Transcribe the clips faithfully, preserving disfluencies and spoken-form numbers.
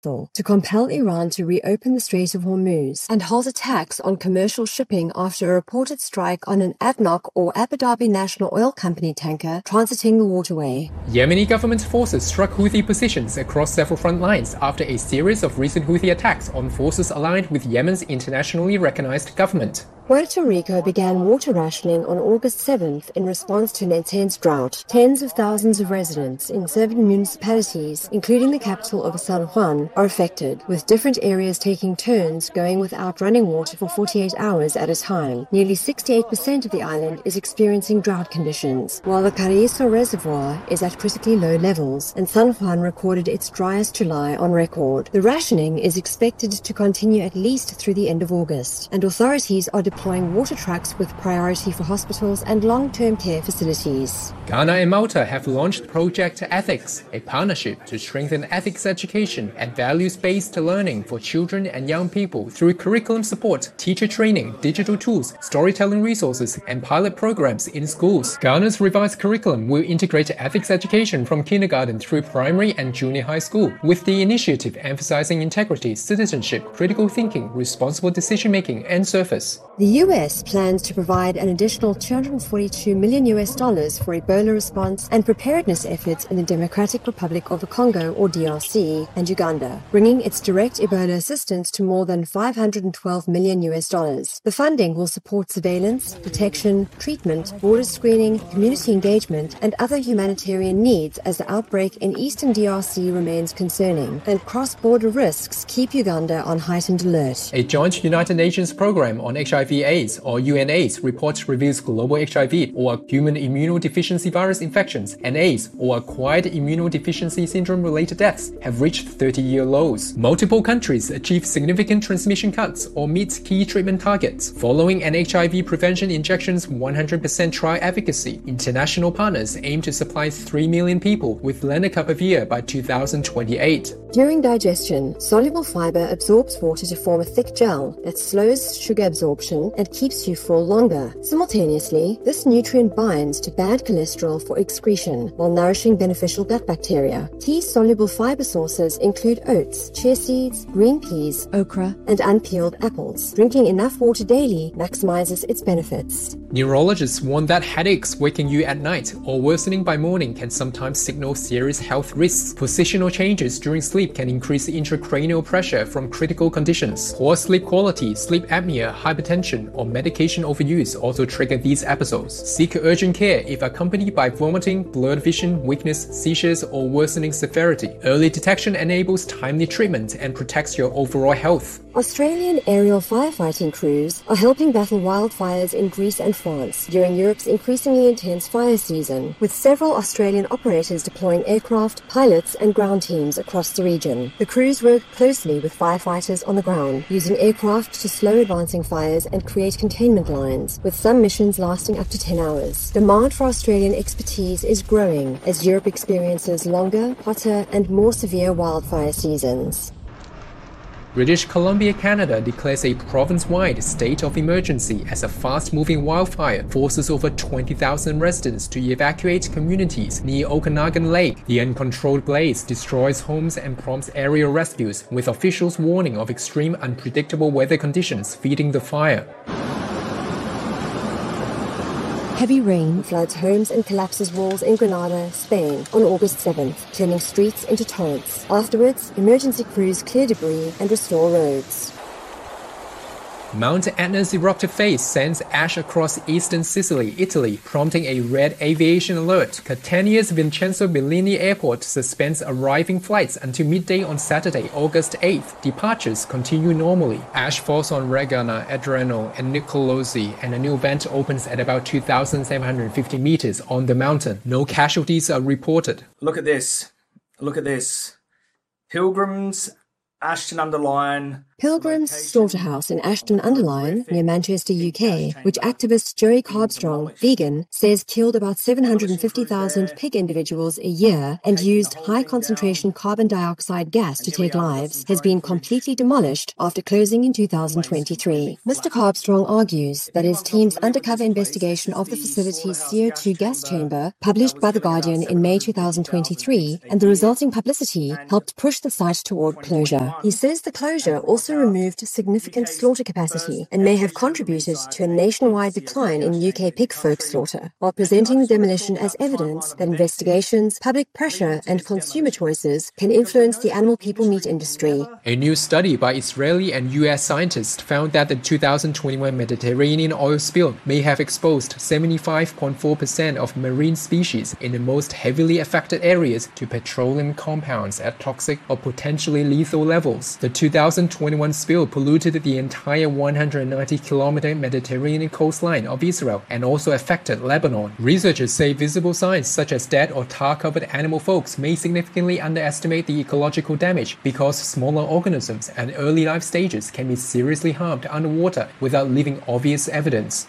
to compel Iran to reopen the Strait of Hormuz and halt attacks on commercial shipping after a reported strike on an A D N O C or Abu Dhabi National Oil Company tanker transiting the waterway. Yemeni government forces struck Houthi positions across several front lines after a series of recent Houthi attacks on forces aligned with Yemen's internationally recognized government. Puerto Rico began water rationing on August seventh in response to an intense drought. Tens of thousands of residents in seven municipalities, including the capital of San Juan, are affected, with different areas taking turns going without running water for forty-eight hours at a time. Nearly sixty-eight percent of the island is experiencing drought conditions, while the Carrizo Reservoir is at critically low levels, and San Juan recorded its driest July on record. The rationing is expected to continue at least through the end of August, and authorities are deploying water trucks with priority for hospitals and long-term care facilities. Ghana and Malta have launched Project Ethics, a partnership to strengthen ethics education and values-based learning for children and young people through curriculum support, teacher training, digital tools, storytelling resources, and pilot programs in schools. Ghana's revised curriculum will integrate ethics education from kindergarten through primary and junior high school, with the initiative emphasizing integrity, citizenship, critical thinking, responsible decision-making, and service. The U S plans to provide an additional two hundred forty-two million U S dollars for Ebola response and preparedness efforts in the Democratic Republic of the Congo, or D R C, and Uganda, bringing its direct Ebola assistance to more than five hundred twelve million U S dollars. The funding will support surveillance, detection, treatment, border screening, community engagement, and other humanitarian needs as the outbreak in eastern D R C remains concerning, and cross-border risks keep Uganda on heightened alert. A joint United Nations program on H I V AIDS, or UNAIDS, report reveals global H I V, or human immunodeficiency virus infections, and AIDS, or acquired immunodeficiency syndrome-related deaths, have reached thirty-year lows. Multiple countries achieve significant transmission cuts or meet key treatment targets. Following an H I V prevention injection's one hundred percent trial efficacy, international partners aim to supply three million people with lenacapavir by two thousand twenty-eight. During digestion, soluble fiber absorbs water to form a thick gel that slows sugar absorption and keeps you full longer. Simultaneously, this nutrient binds to bad cholesterol for excretion while nourishing beneficial gut bacteria. Key soluble fiber sources include oats, chia seeds, green peas, okra, and unpeeled apples. Drinking enough water daily maximizes its benefits. Neurologists warn that headaches waking you at night or worsening by morning can sometimes signal serious health risks. Positional changes during sleep can increase intracranial pressure from critical conditions. Poor sleep quality, sleep apnea, hypertension, or medication overuse also trigger these episodes. Seek urgent care if accompanied by vomiting, blurred vision, weakness, seizures, or worsening severity. Early detection enables timely treatment and protects your overall health. Australian aerial firefighting crews are helping battle wildfires in Greece and France during Europe's increasingly intense fire season, with several Australian operators deploying aircraft, pilots, and ground teams across the region. The crews work closely with firefighters on the ground, using aircraft to slow advancing fires and create containment lines, with some missions lasting up to ten hours. Demand for Australian expertise is growing as Europe experiences longer, hotter, and more severe wildfire seasons. British Columbia, Canada declares a province-wide state of emergency as a fast-moving wildfire forces over twenty thousand residents to evacuate communities near Okanagan Lake. The uncontrolled blaze destroys homes and prompts aerial rescues, with officials warning of extreme unpredictable weather conditions feeding the fire. Heavy rain floods homes and collapses walls in Granada, Spain, on August seventh, turning streets into torrents. Afterwards, emergency crews clear debris and restore roads. Mount Etna's eruptive phase sends ash across eastern Sicily, Italy, prompting a red aviation alert. Catania's Vincenzo Bellini Airport suspends arriving flights until midday on Saturday, August eighth. Departures continue normally. Ash falls on Regana, Adriano, and Nicolosi, and a new vent opens at about two thousand seven hundred fifty meters on the mountain. No casualties are reported. Look at this. Look at this. Pilgrims Ashton-under-Lyne. Pilgrim's Slaughterhouse in Ashton-under-Lyne, near Manchester, U K, which activist Joey Carbstrong, vegan, says killed about seven hundred fifty thousand pig individuals a year and used high-concentration carbon dioxide gas to take lives, has been completely demolished after closing in two thousand twenty-three. Mister Carbstrong argues that his team's undercover investigation of the facility's C O two gas chamber, published by The Guardian in May two thousand twenty-three, and the resulting publicity helped push the site toward closure. He says the closure also removed significant slaughter capacity and may have contributed to a nationwide decline in U K pig folk slaughter, while presenting the demolition as evidence that investigations, public pressure and consumer choices can influence the animal people meat industry. A new study by Israeli and U S scientists found that the two thousand twenty-one Mediterranean oil spill may have exposed seventy-five point four percent of marine species in the most heavily affected areas to petroleum compounds at toxic or potentially lethal levels. The two thousand twenty-one spill polluted the entire one hundred ninety kilometer Mediterranean coastline of Israel and also affected Lebanon. Researchers say visible signs such as dead or tar-covered animal folks may significantly underestimate the ecological damage because smaller organisms at early life stages can be seriously harmed underwater without leaving obvious evidence.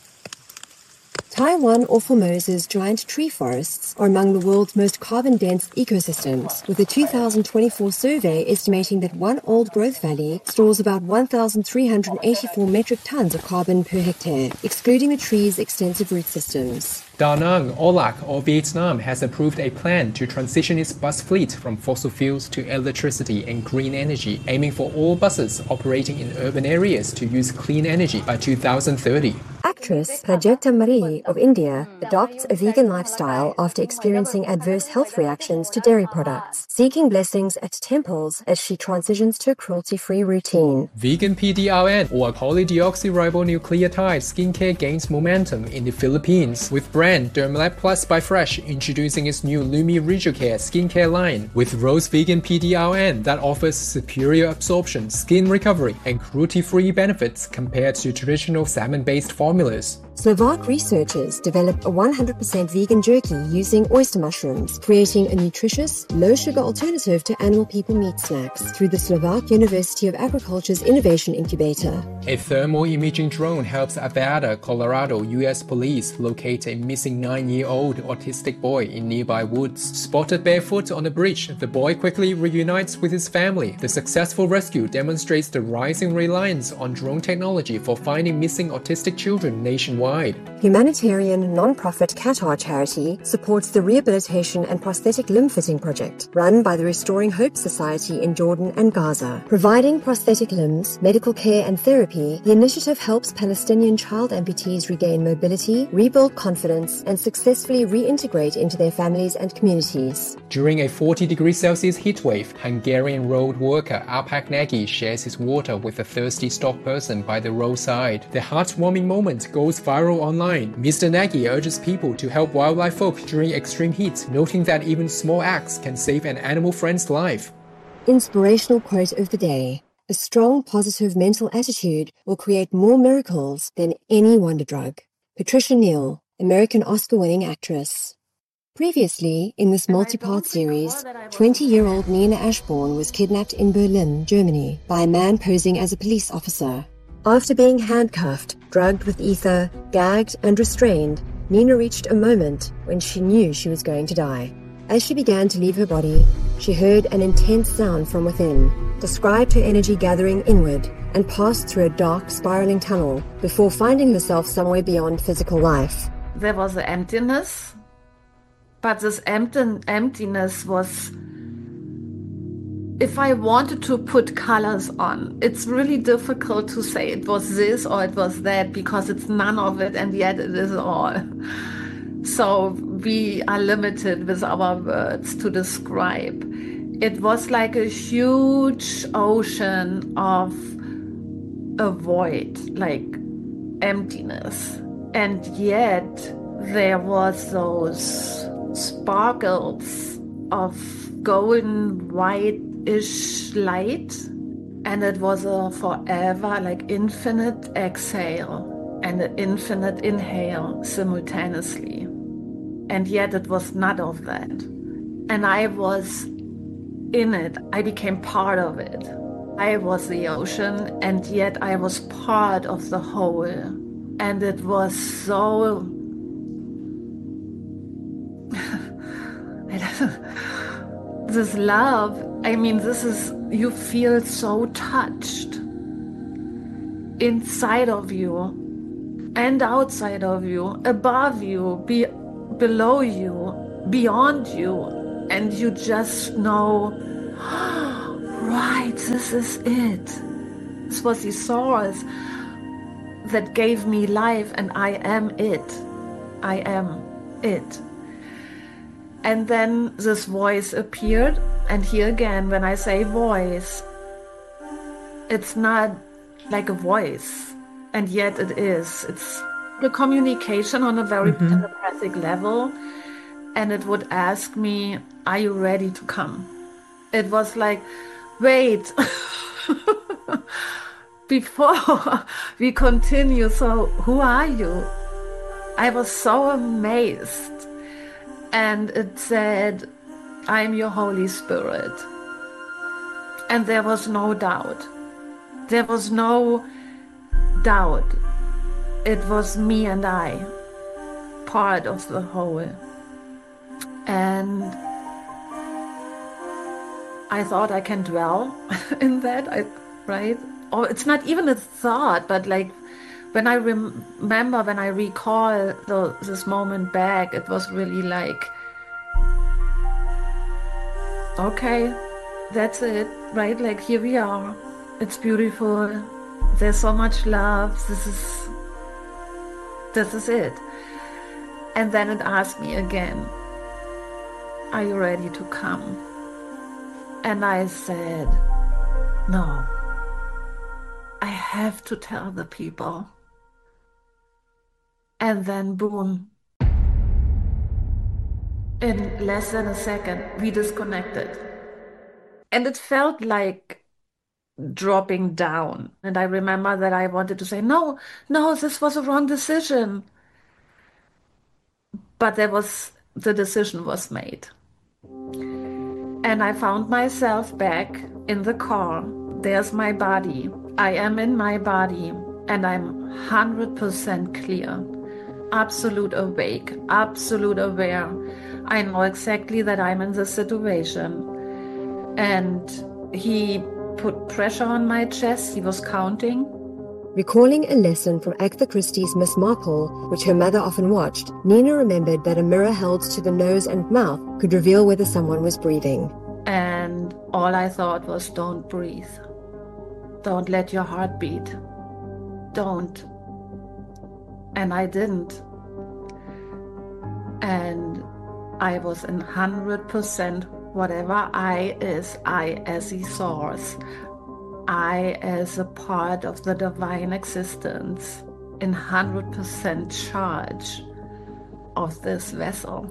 Taiwan or Formosa's giant tree forests are among the world's most carbon-dense ecosystems, with a two thousand twenty-four survey estimating that one old-growth valley stores about one thousand three hundred eighty-four metric tons of carbon per hectare, excluding the tree's extensive root systems. Da Nang, Olac or Vietnam has approved a plan to transition its bus fleet from fossil fuels to electricity and green energy, aiming for all buses operating in urban areas to use clean energy by two thousand thirty. Actress Prajakta Marie of India adopts a vegan lifestyle after experiencing adverse health reactions to dairy products, seeking blessings at temples as she transitions to a cruelty-free routine. Vegan P D R N or polydeoxyribonucleotide skincare gains momentum in the Philippines, with brand Dermalab Plus by Fresh introducing its new Lumi Rejucare skincare line with rose vegan P D R N that offers superior absorption, skin recovery, and cruelty-free benefits compared to traditional salmon-based formulas. Slovak researchers developed a one hundred percent vegan jerky using oyster mushrooms, creating a nutritious, low-sugar alternative to animal people meat snacks through the Slovak University of Agriculture's Innovation Incubator. A thermal imaging drone helps Avada, Colorado U S police locate a missing nine-year-old autistic boy in nearby woods. Spotted barefoot on a bridge, the boy quickly reunites with his family. The successful rescue demonstrates the rising reliance on drone technology for finding missing autistic children nationwide. Humanitarian non-profit Qatar charity supports the rehabilitation and prosthetic limb fitting project run by the Restoring Hope Society in Jordan and Gaza. Providing prosthetic limbs, medical care and therapy, the initiative helps Palestinian child amputees regain mobility, rebuild confidence and successfully reintegrate into their families and communities. During a forty degrees Celsius heatwave, Hungarian road worker Arpak Nagy shares his water with a thirsty stock person by the roadside. The heartwarming moment goes viral online. Mister Nagy urges people to help wildlife folk during extreme heat, noting that even small acts can save an animal friend's life. Inspirational quote of the day. A strong, positive mental attitude will create more miracles than any wonder drug. Patricia Neal, American Oscar-winning actress. Previously, in this multi-part series, twenty-year-old Nina Ashbourne was kidnapped in Berlin, Germany, by a man posing as a police officer. After being handcuffed, drugged with ether, gagged and restrained, Nina reached a moment when she knew she was going to die. As she began to leave her body, she heard an intense sound from within, described her energy gathering inward, and passed through a dark, spiraling tunnel before finding herself somewhere beyond physical life. There was an emptiness, but this empty, emptiness was... If I wanted to put colors on, it's really difficult to say it was this or it was that, because it's none of it and yet it is all. So we are limited with our words to describe. It was like a huge ocean of a void, like emptiness. And yet there was those sparkles of golden white-ish light. And it was a forever, like infinite exhale and an infinite inhale simultaneously. And yet it was none of that. And I was in it. I became part of it. I was the ocean, and yet I was part of the whole. And it was so... this love, I mean, this is, you feel so touched inside of you and outside of you, above you, be, below you, beyond you, and you just know, right, this is it. This was the source that gave me life, and I am it. I am it. And then this voice appeared, and here again, when I say voice, it's not like a voice, and yet it is. It's the communication on a very mm-hmm. telepathic level, and it would ask me, are you ready to come? It was like, wait, before we continue, so who are you? I was so amazed. And it said, I'm your Holy Spirit. And there was no doubt. There was no doubt. It was me and I, part of the whole. And I thought I can dwell in that, I, right? Or it's not even a thought, but like when I rem- remember, when I recall the, this moment back, it was really like, okay, that's it, right? Like, here we are. It's beautiful. There's so much love. This is, this is it. And then it asked me again, are you ready to come? And I said, no, I have to tell the people. And then boom, in less than a second, we disconnected. And it felt like dropping down. And I remember that I wanted to say, no, no, this was a wrong decision. But there was, the decision was made. And I found myself back in the car. There's my body. I am in my body, and I'm one hundred percent clear. Absolute awake, absolute aware. I know exactly that I'm in this situation. And he put pressure on my chest. He was counting. Recalling a lesson from Agatha Christie's Miss Marple, which her mother often watched, Nina remembered that a mirror held to the nose and mouth could reveal whether someone was breathing. And all I thought was, don't breathe. Don't let your heart beat. Don't. And I didn't. And I was in one hundred percent whatever I is, I as the source. I as a part of the divine existence, in one hundred percent charge of this vessel.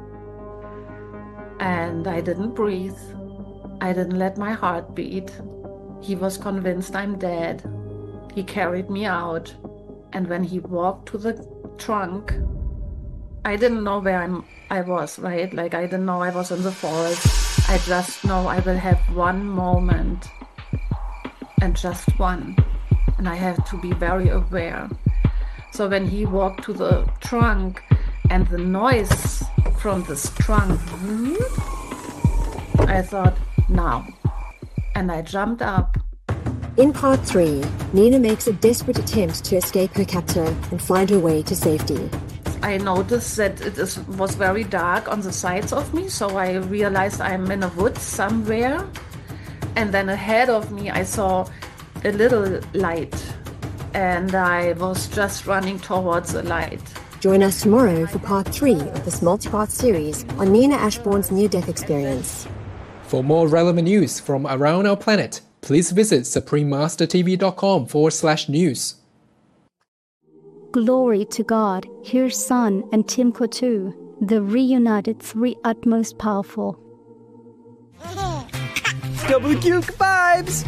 And I didn't breathe. I didn't let my heart beat. He was convinced I'm dead. He carried me out. And when he walked to the trunk, I didn't know where I'm, I was, right? Like, I didn't know I was in the forest. I just know I will have one moment, and just one. And I have to be very aware. So when he walked to the trunk, and the noise from this trunk, I thought, now. And I jumped up. In part three, Nina makes a desperate attempt to escape her captor and find her way to safety. I noticed that it is, was very dark on the sides of me, so I realized I'm in a woods somewhere. And then ahead of me, I saw a little light, and I was just running towards the light. Join us tomorrow for part three of this multi-part series on Nina Ashbourne's near-death experience. For more relevant news from around our planet, please visit suprememastertv.com forward slash news. Glory to God, here's Sun and Tim Kotu, the reunited three utmost powerful. Double Q vibes!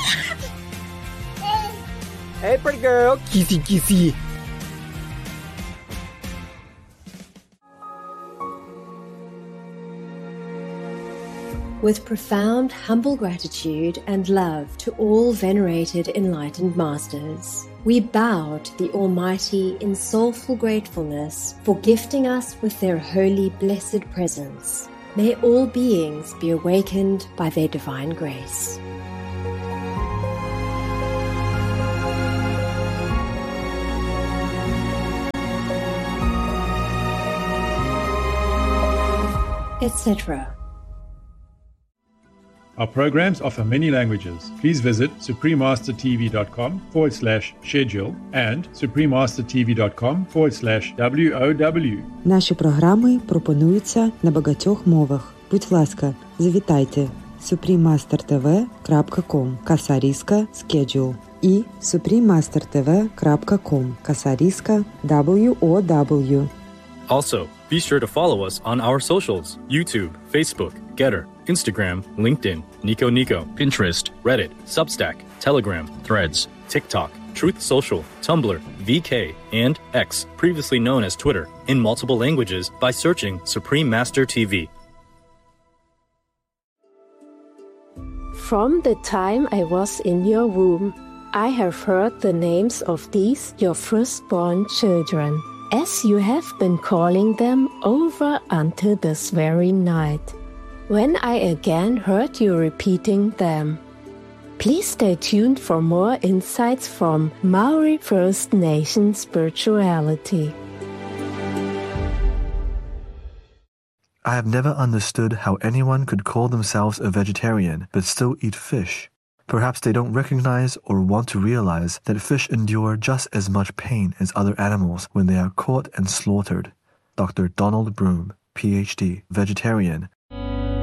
Hey, pretty girl, kissy kissy. With profound, humble gratitude and love to all venerated enlightened masters, we bow to the Almighty in soulful gratefulness for gifting us with their holy, blessed presence. May all beings be awakened by their divine grace. et cetera. Our programs offer many languages. Please visit suprememastertv.com forward slash schedule and suprememastertv.com forward slash WOW. Наші програми пропонуються на багатьох мовах. Будь ласка, завітайте suprememastertv крапка com касаріска schedule і suprememastertv крапка com касаріска дабл ю о дабл ю. Also, be sure to follow us on our socials: YouTube, Facebook, Getter, Instagram, LinkedIn, Nico Nico, Pinterest, Reddit, Substack, Telegram, Threads, TikTok, Truth Social, Tumblr, V K, and X, previously known as Twitter, in multiple languages by searching Supreme Master T V. From the time I was in your womb, I have heard the names of these your firstborn children, as you have been calling them over until this very night, when I again heard you repeating them. Please stay tuned for more insights from Maori First Nation spirituality. I have never understood how anyone could call themselves a vegetarian but still eat fish. Perhaps they don't recognize or want to realize that fish endure just as much pain as other animals when they are caught and slaughtered. Doctor Donald Broom, P H D, vegetarian,